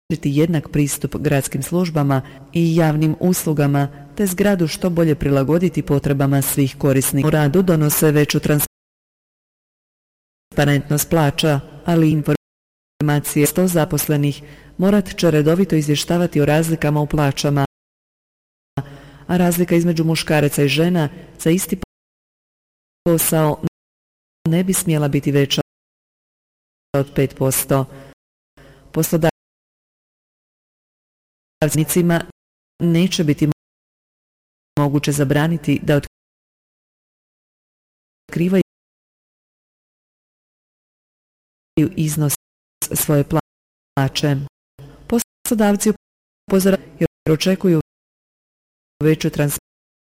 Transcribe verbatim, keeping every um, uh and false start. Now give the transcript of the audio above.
jednak pristup gradskim službama i javnim uslugama, te zgradu što bolje prilagoditi potrebama svih korisnika. U radu donose veću transparentnost plaća, ali i informacije sto zaposlenih morat će redovito izvještavati o razlikama u plaćama, a razlika između muškaraca i žena za isti posao ne bi smjela biti veća od pet posto. Poslodavcima neće biti moguće zabraniti da otkrivaju iznos svoje plaće. Poslodavci upozoravaju jer očekuju veću transparentnost